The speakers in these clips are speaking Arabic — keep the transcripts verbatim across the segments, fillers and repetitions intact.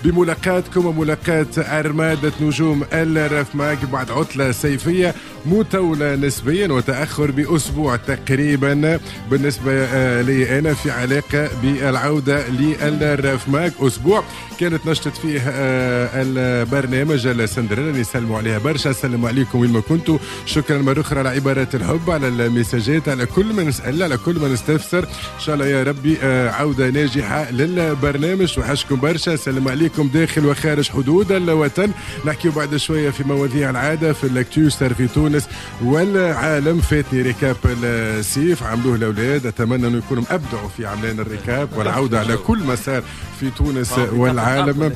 بملاقاتكم وملاقاة أرمادة نجوم الرفماك بعد عطلة صيفية مطولة نسبيا وتأخر بأسبوع تقريبا بالنسبة لي أنا في علاقة بالعودة للرفماك. أسبوع كانت نشطت فيه البرنامج السندريلا نسلموا عليها برشا. سلموا عليكم وين ما كنتوا. شكرا مرة أخرى على عبارات الحب، على المساجات، على كل ما نسأل، على كل ما نستفسر. إن شاء الله يا ربي عودة ناجحة للبرنامج. وحشكم برشا. سلم عليكم داخل وخارج حدود الوطن. نحكي بعد شوية في مواضيع العادة في الاكتو صار في تونس والعالم. فاتني ركاب السيف عملوه الأولاد، أتمنى أنه يكونوا أبدعوا في عملان الركاب والعودة على كل مسار في تونس والعالم.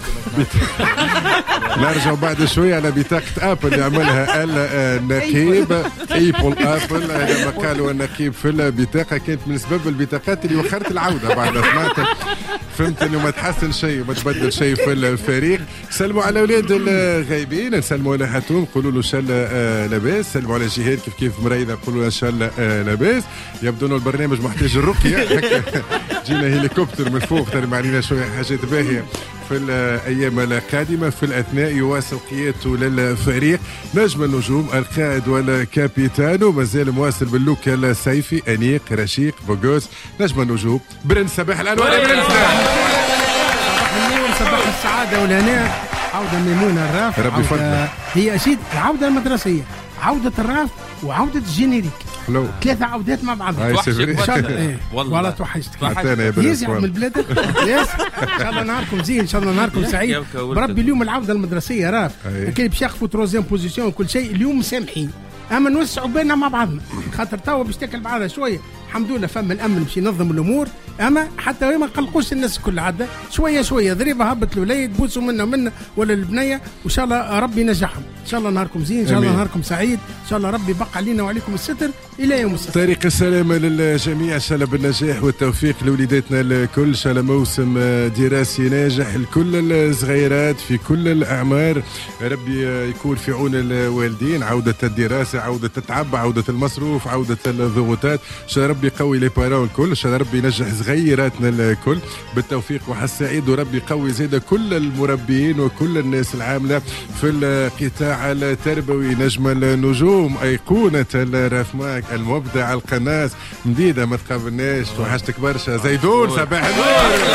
نرجع بعد شوية على بطاقة أبل اللي عملها النقيب ايبل أبل. لما قالوا النقيب في البطاقة كانت من أسباب البطاقات اللي وخرت العودة بعد سمعت فهمت انه ما تحسن شيء وما تبدل شيء في الفريق. سلموا على اولاد الغايبين، نسلموا على حتوم قولوا له ان شاء الله لاباس. سلموا على جهاد كيف كيف مريضه قولوا له ان شاء الله لاباس. يبدو انه البرنامج محتاج الرقيه. جينا هليكوبتر من فوق ترمي علينا شويه حاجات باهيه في الايام القادمه. في الاثناء يواصل قيادته للفريق نجم النجوم القائد والكابيتانو مازال مواصل باللوك الصيفي انيق رشيق بوغوس نجم النجوم برنس. صباح الانوار يا برنس. صباح السعاده والهناء. عوده ميمونه الراف ربي يفضلك. هي اكيد العوده المدرسيه، عوده الراف وعوده الجينيريك. حلو. ثلاثة عودات مع بعض. توحشتك والله توحشتك. حتى انا يا برنس. يزعل من بلادك. يس. ان شاء الله نهاركم زين، ان شاء الله نهاركم سعيد. بربي اليوم العوده المدرسيه راف كان باش ياخذوا تروزيام بوزيسيون وكل شيء اليوم مسامحين، اما نوسعوا بيننا مع بعضنا خاطر توا باش تاكل بعضها شويه. الحمد لله فما الامن باش ينظم الامور، اما حتى ما نقلقوش الناس الكل عاده شويه شويه ضريبه هبط الوليد بوسوا منا ومنا ولا البنيه وان شاء الله ربي ينجحهم. ان شاء الله نهاركم زين، ان شاء الله نهاركم سعيد، ان شاء الله ربي يبقى علينا وعليكم الستر الى يوم السبت. طريق السلامه للجميع ان شاء الله بالنجاح والتوفيق لوليداتنا الكل. ان شاء الله موسم دراسي ناجح لكل الصغيرات في كل الاعمار. ربي يكون في عون الوالدين. عوده الدراسه، عوده التعب، عوده المصروف، عوده الضغوطات. ان شاء الله ربي يقوي لي بارون الكل. ان شاء الله ربي ينجح صغيراتنا الكل بالتوفيق وحس سعيد. وربي يقوي زيد كل المربيين وكل الناس العامله في القطاع التربوي. نجم النجوم ايقونه الرفماك المبدع القناص مديده ما تقابلناش. توحشتك برشا زيدون. صباح النور.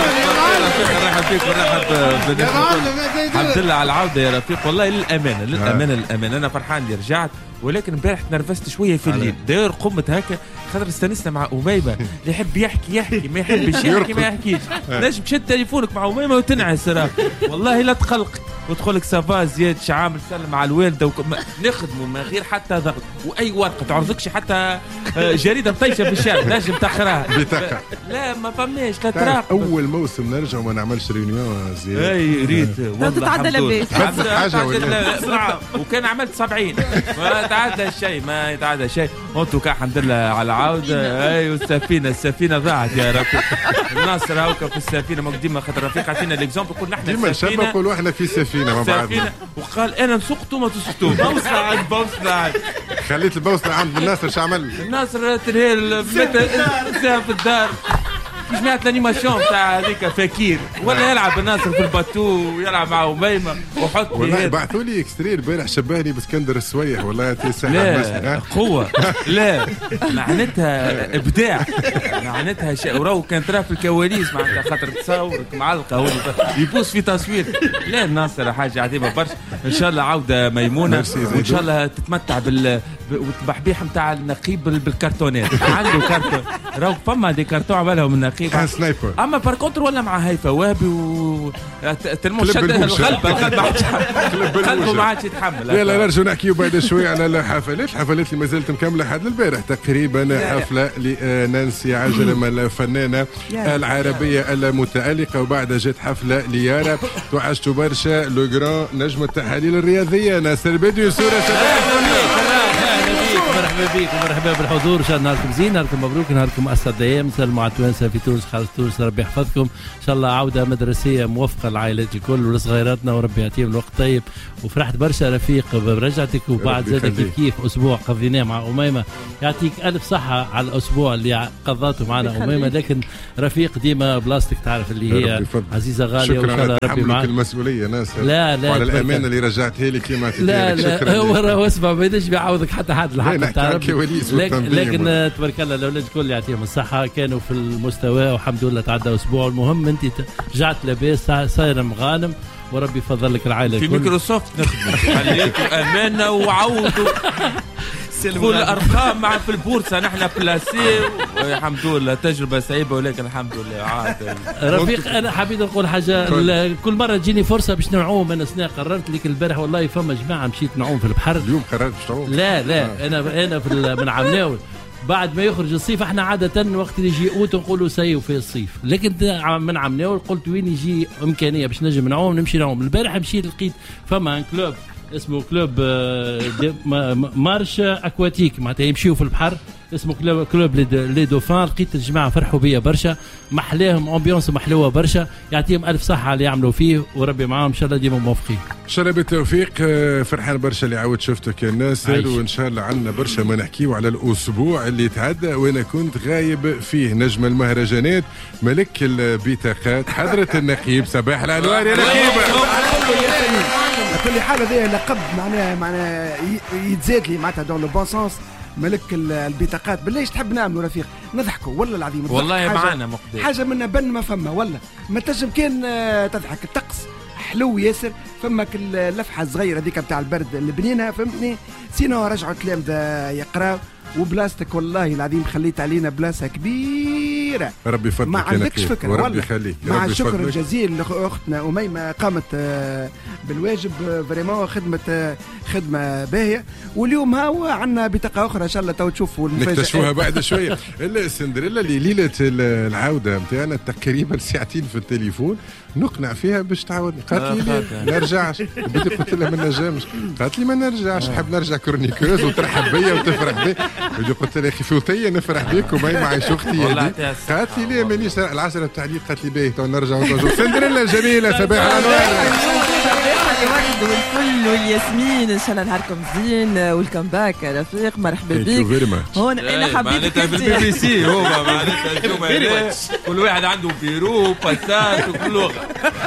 نرحب فيك ونرحب الحمد لله على العوده يا رفيق. والله للامانه للامانه للامانه انا فرحان اللي رجعت، ولكن امبارح تنرفزت شويه في الليل. داير قمت هكا خاطر استنسنا مع أميمة اللي يحب يحكي يحكي ما يحبش يحكي ما يحكيش. نجم تشد تليفونك مع أميمة وتنعس صراحه والله لا تقلق وتدخل لك سافا زياد شعامل سلم على الوالده وك... نخدموا من غير حتى ضغط، واي ورقه تعرضكش حتى جريده مطيشه في الشارع نجم تاخرها. لا ما فماش لا تراقب. اول موسم نرجع وما نعملش ريونيون زياد. اي ريت والله تتعدى لباس حاجه ولا وكان عملت سبعين ما يتعدى شيء ما يتعدى شيء. انتو كان الحمد لله على العوده. اي والسفينه السفينه ضاعت يا رفيق. الناصر هاوكا في السفينه ما ديما خاطر رفيق عطينا الاكزومبل قلنا احنا ديما شباب نقولوا احنا في سفينه مع بعضنا. وقال انا نسقتوا ما تسقتوا. بوصله عند بوصله عند خليت البوصله عند الناصر. شو عمل؟ الناصر ترهيل متى في الدار مش معناتها الانيماسيون تاع هذيك فكير ولا يلعب الناصر في الباتو ويلعب مع أميمة وحط والله بعثوا لي اكستري البارح شبهني باسكندر السويح. والله لا قوة لا معناتها ابداع معناتها شيء. وراو كانت راه في الكواليس معناتها خاطر تصورك معلقه يبوس في تصوير. لا الناصر حاجه عجيبه برشا. ان شاء الله عوده ميمونه وان شاء الله تتمتع بال والتبحبيح نتاع النقيب بالكرتونات. عنده كرتون راهو فما دي كرتون عملهم النقيب كان سنايبر. اما باركونتر ولا مع هيفا وهبي و تلمو شد الغلب الغلب قلبه ما عادش يتحمل. يلا نرجع نحكيو بعد شوي على الحفلات. الحفلات اللي ما زالت مكمله لحد البارح تقريبا. حفله لنانسي عجلم الفنانه العربيه المتالقه، وبعدها جات حفله ليارا. توحشتوا برشا لو جران نجم التحاليل الرياضيه ناصر بدوي. صوره صباح مرحبا بك ومرحبا بالحضور. ان شاء الله نهاركم زين، نهاركم مبروك، نهاركم اسعد ايام. سلموا على التوانسه في تونس، خارج تونس، ربي يحفظكم. ان شاء الله عوده مدرسيه موفقه للعائلات الكل ولصغيراتنا، وربي يعطيهم الوقت طيب. وفرحت برشا رفيق برجعتك، وبعد زاد كيف كيف اسبوع قضيناه مع اميمه. يعطيك الف صحه على الاسبوع اللي قضاته معنا اميمه، لكن رفيق ديما بلاستيك تعرف اللي هي عزيزه غاليه. وان شاء الله ربي معك. المسؤوليه ناصر. لا لا وعلى الامانه اللي رجعتها لي كيما لا لا هو راهو اسمع ما يقدرش يعوضك حتى حد الحق تاع ربي. لكن, لكن تبارك الله الاولاد الكل يعطيهم الصحه، كانوا في المستوى والحمد لله تعدى اسبوع. المهم انت رجعت لاباس صاير مغانم، وربي يفضل لك العائله في الكل. مايكروسوفت نخدم خليتوا امانه وعودوا كل الارقام مع في البورصه نحن بلاسي. الحمد لله تجربه صعيبه، ولكن الحمد لله عاد. رفيق انا حبيت نقول حاجه، كل مره تجيني فرصه باش نعوم. انا سنة قررت لك البارح والله فما جماعه مشيت نعوم في البحر. اليوم قررت باش تعوم؟ لا لا آه. انا انا في من عمناول بعد ما يخرج الصيف. احنا عاده وقت اللي يجي اوت نقولوا سيو في الصيف، لكن من عمناول قلت وين يجي امكانيه باش نجم نعوم نمشي نعوم. البارح مشيت لقيت فما ان كلوب اسمه كلوب مارش اكواتيك، معناتها يمشيوا في البحر، اسمه كلوب كلوب لي دوفان. لقيت الجماعه فرحوا بيا برشا، محلاهم امبيونس محلوه برشا. يعطيهم الف صحه على اللي يعملوا فيه، وربي معاهم ان شاء الله ديما موفقين. ان شاء الله بالتوفيق. فرحان برشا اللي عاود شفتك يا ناصر، وان شاء الله عندنا برشا ما نحكيو على الاسبوع اللي تعدى وانا كنت غايب فيه. نجم المهرجانات ملك البطاقات حضره النقيب، صباح الانوار يا نقيبه. كل حال هذا لقب معناها معناها يتزاد لي معناتها دون لو بون سونس ملك البطاقات. بالله ايش تحب نعملوا رفيق؟ نضحكوا والله العظيم والله معانا مقدار حاجه منا بن ما فما والله ما تنجم كان تضحك. الطقس حلو ياسر، فماك اللفحه الصغيره هذيك نتاع البرد اللي بنينها فهمتني. سينو رجعوا تلامذه يقراو وبلاستيك والله العظيم خليت علينا بلاصه كبيره. ربي يفضلك ما عندكش فكره وربي يخليك. مع الشكر الجزيل لاختنا اميمه قامت بالواجب فريمون، خدمه خدمه باهيه. واليوم هاو عندنا بطاقه اخرى ان شاء الله تو تشوفوا نكتشفوها بعد شويه. السندريلا اللي ليله العوده نتاعنا تقريبا ساعتين في التليفون نقنع فيها باش تعاودني. قالت لي ما نرجعش. بدي قلت لها ما نرجعش. قالت لي ما نرجعش، نحب نرجع كورنيكوز وترحب بيا وتفرح بي. بدي قلت لها اخي فوتيه نفرح بك وما معي اختي هذه. قالت لي ليه مانيش العشره التعليق. قالت لي باهي تو نرجع. سندريلا الجميله صباح الانوار الورد والفل والياسمين. ان شاء الله نهاركم زين. ويلكم باك رفيق، مرحبا بك. هون انا حبيت معناتها في البي بي سي هو معناتها كل واحد عنده بيرو باسات وكل لغه.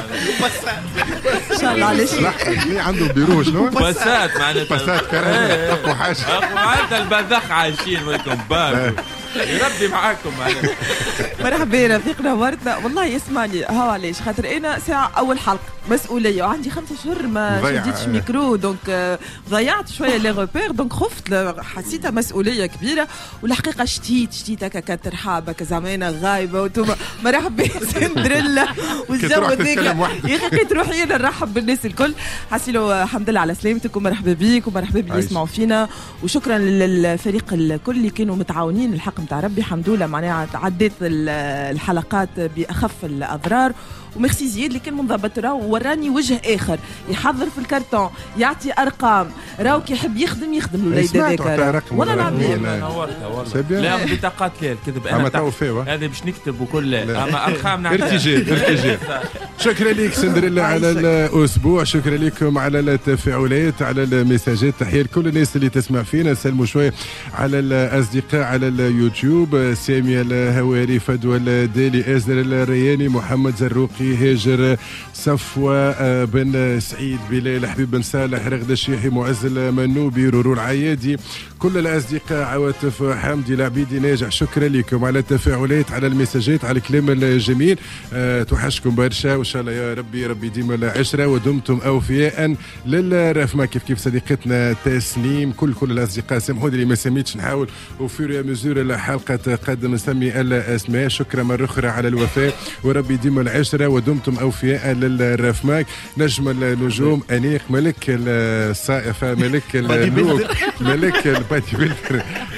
ان شاء الله علاش ليه عنده بيرو شنو؟ باسات معناتها باسات كرهنا اقوى حاجه معناتها البذخ عايشين. ويلكم باك ربي معاكم. مرحبا رفيقنا ورتنا. والله يسمعني هاو علاش خاطر انا ساعه اول حلقه مسؤوليه وعندي خمسة اشهر ما شديتش ميكرو، دونك ضيعت شويه لي روبير، دونك خفت حسيتها مسؤوليه كبيره. والحقيقه شتيت شتيت هكا كترحاب هكا زعما غايبه وانتم مرحبا سندريلا والجو هذاك يا اخي كي تروحي انا نرحب بالناس الكل. حسيلو الحمد لله على سلامتك ومرحبا بيك ومرحبا باللي يسمعوا فينا، وشكرا للفريق الكل اللي كانوا متعاونين. الحق نتاع ربي الحمد لله معناها عديت الحلقات باخف الاضرار. وميرسي زياد اللي كان منضبط راهو وراني وجه اخر يحضر في الكرتون يعطي ارقام راهو كي يحب يخدم يخدم الوليد هذاك. والله العظيم نورتها والله. لا بطاقات لا الكذب انا هذا باش نكتب وكل اما ارقام نعطيها ارتجال ارتجال. شكرا لك سندريلا على الاسبوع، شكرا لكم على التفاعلات على المساجات. تحيه لكل الناس اللي تسمع فينا. سلموا شويه على الاصدقاء على اليوتيوب، ساميه الهواري، فدوى الدالي، ازر الرياني، محمد زروقي، هاجر، صفوة بن سعيد، بلال، حبيب بن صالح، رغد الشيحي، معز المنوبي، رورو العيادي، كل الأصدقاء، عواطف حمدي، العبيدي، ناجح. شكرا لكم على التفاعلات على المساجات على الكلام الجميل. أه توحشكم برشا وإن شاء الله يا ربي ربي ديما العشرة ودمتم أوفياء للرفمة كيف كيف صديقتنا تسنيم. كل كل الأصدقاء سامحوني اللي ما سميتش، نحاول وفي مزور الحلقة قد نسمي الأسماء. شكرا مرة أخرى على الوفاء وربي ديما العشرة ودمتم أوفياء للرفماك. نجم النجوم أنيق، ملك الصائفة، ملك الملوك، ملك البادي بيلدر،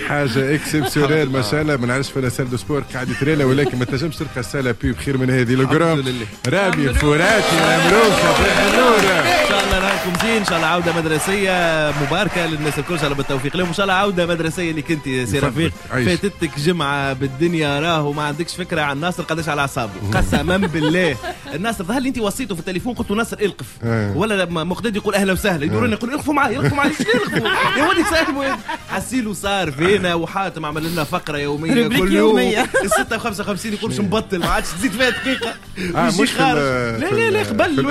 حاجه اكسبسيونيل ما شاء الله. ما نعرفش في سال دو سبور قاعد يترينا ولكن ما تنجمش تلقى ساله بيب خير من هذه. لو جرام رامي فراتي مبروك ان شاء الله نهاركم زين. ان شاء الله عوده مدرسيه مباركه للناس الكل، ان شاء الله بالتوفيق لهم. ان شاء الله عوده مدرسيه اللي كنت سي رفيق فاتتك جمعه بالدنيا راهو ما عندكش فكره عن ناصر قداش على اعصابه قسما بالله. الناصر ظهر لي انت وصيته في التليفون قلت له ناصر القف ولا مقداد يقول اهلا وسهلا يدورون يقول القفوا معي القفوا معي شنو القفوا يا ودي ساهم حسيله صار فينا. وحاتم عمل لنا فقره يوميه كل يوم الستة وخمسة وخمسين يقول مش مبطل ما عادش تزيد فيها دقيقه. آه مش لا لا لا قبل